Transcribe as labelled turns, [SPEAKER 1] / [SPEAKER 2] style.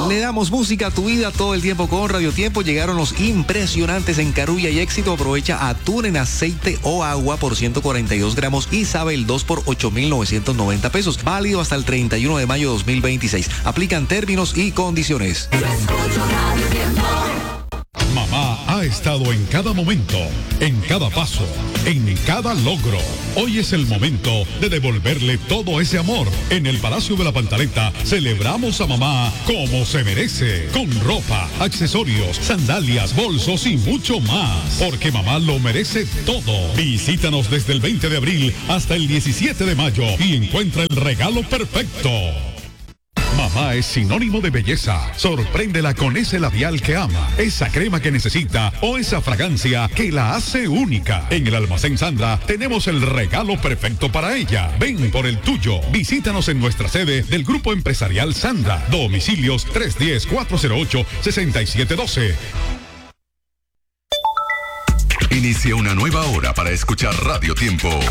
[SPEAKER 1] Le damos música a tu vida todo el tiempo con Radio Tiempo. Llegaron los impresionantes en Carulla y Éxito. Aprovecha atún en aceite o agua por 142 gramos y sabe el 2 por 8,990 pesos. Válido hasta el 31 de mayo 2026. Aplican términos y condiciones.
[SPEAKER 2] Mamá ha estado en cada momento, en cada paso, en cada logro. Hoy es el momento de devolverle todo ese amor. En el Palacio de la Pantaleta celebramos a mamá como se merece, con ropa, accesorios, sandalias, bolsos y mucho más. Porque mamá lo merece todo. Visítanos desde el 20 de abril hasta el 17 de mayo y encuentra el regalo perfecto. Mamá es sinónimo de belleza. Sorpréndela con ese labial que ama, esa crema que necesita o esa fragancia que la hace única. En el Almacén Sandra tenemos el regalo perfecto para ella. Ven por el tuyo. Visítanos en nuestra sede del Grupo Empresarial Sandra. Domicilios 310-408-6712.
[SPEAKER 3] Inicia una nueva hora para escuchar Radio Tiempo.